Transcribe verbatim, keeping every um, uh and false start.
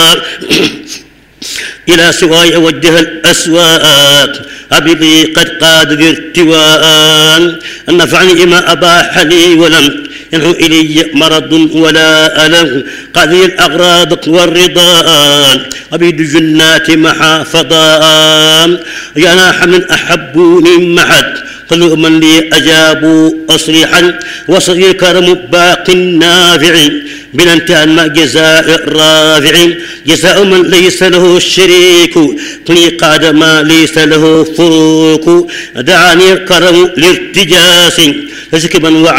إلى سواي وجه الأسواق أبدي قد قاد الارتواء نفعني ما أباح لي ولم ينهو إلي مرض ولا ألم قاضي الأغراض والرضا أبيد جنات محافظا يا ناح من أحبوني معد كل من لي أجابوا أصريحا وصغير كرم باق نافع بلا ما جزاء رافع جزاء من ليس له الشريك قلي قاد ما ليس له فروق دعاني الكرم لارتجاس فسكبا وعلى